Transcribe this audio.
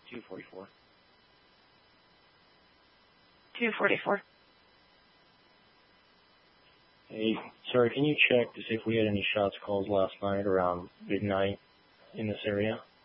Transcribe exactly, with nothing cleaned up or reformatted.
two forty-four. two forty-four. Hey, sorry, can you check to see if we had any shots calls last night around midnight in this area?